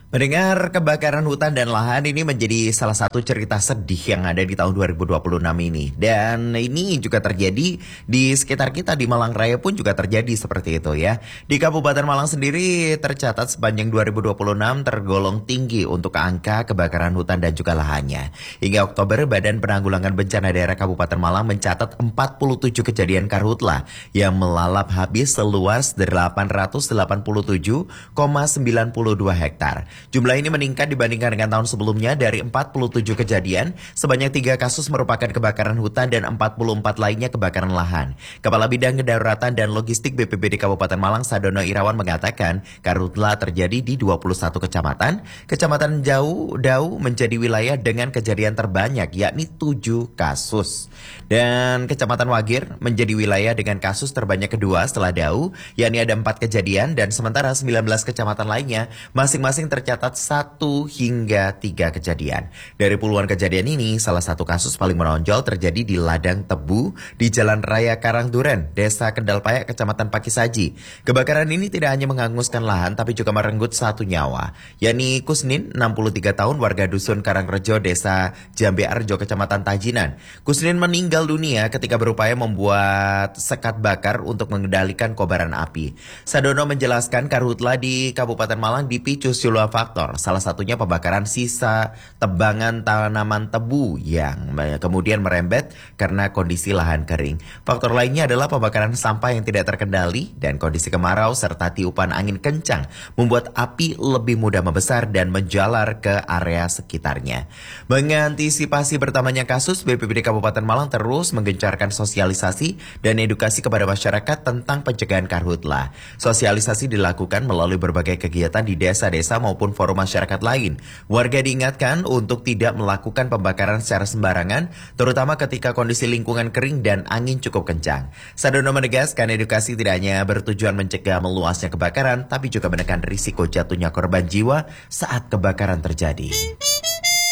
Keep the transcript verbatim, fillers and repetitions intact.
Mendengar kebakaran hutan dan lahan ini menjadi salah satu cerita sedih yang ada di tahun dua ribu dua puluh enam ini. Dan ini juga terjadi di sekitar kita, di Malang Raya pun juga terjadi seperti itu ya. Di Kabupaten Malang sendiri tercatat sepanjang dua ribu dua puluh enam tergolong tinggi untuk angka kebakaran hutan dan juga lahannya. Hingga Oktober, Badan Penanggulangan Bencana Daerah Kabupaten Malang mencatat empat puluh tujuh kejadian karhutla yang melalap habis seluas delapan ratus delapan puluh tujuh koma sembilan puluh dua hektar. Jumlah ini meningkat dibandingkan dengan tahun sebelumnya. Dari empat puluh tujuh kejadian, sebanyak tiga kasus merupakan kebakaran hutan dan empat puluh empat lainnya kebakaran lahan. Kepala Bidang Kedaruratan dan Logistik B P B D Kabupaten Malang, Sadono Irawan, mengatakan karhutla terjadi di dua puluh satu kecamatan. Kecamatan Jau, Dau menjadi wilayah dengan kejadian terbanyak, yakni tujuh kasus. Dan Kecamatan Wagir menjadi wilayah dengan kasus terbanyak kedua setelah Dau, yakni ada empat kejadian, dan sementara sembilan belas kecamatan lainnya masing-masing tercatat tercatat satu hingga tiga kejadian. Dari puluhan kejadian ini, salah satu kasus paling menonjol terjadi di ladang tebu di Jalan Raya Karangduren, Desa Kendal Payak, Kecamatan Pakisaji. Kebakaran ini tidak hanya menghanguskan lahan, tapi juga merenggut satu nyawa, yakni Kusnin, enam puluh tiga tahun, warga Dusun Karangrejo, Desa Jambe Arjo, Kecamatan Tajinan. Kusnin meninggal dunia ketika berupaya membuat sekat bakar untuk mengendalikan kobaran api. Sadono menjelaskan karhutla di Kabupaten Malang dipicu sejumlah faktor, salah satunya pembakaran sisa tebangan tanaman tebu yang kemudian merembet karena kondisi lahan kering. Faktor lainnya adalah pembakaran sampah yang tidak terkendali dan kondisi kemarau serta tiupan angin kencang membuat api lebih mudah membesar dan menjalar ke area sekitarnya. Mengantisipasi bertambahnya kasus, B P B D Kabupaten Malang terus menggencarkan sosialisasi dan edukasi kepada masyarakat tentang pencegahan karhutla. Sosialisasi dilakukan melalui berbagai kegiatan di desa-desa maupun forum masyarakat lain. Warga diingatkan untuk tidak melakukan pembakaran secara sembarangan, terutama ketika kondisi lingkungan kering dan angin cukup kencang. Sadono menegaskan edukasi tidak hanya bertujuan mencegah meluasnya kebakaran, tapi juga menekan risiko jatuhnya korban jiwa saat kebakaran terjadi.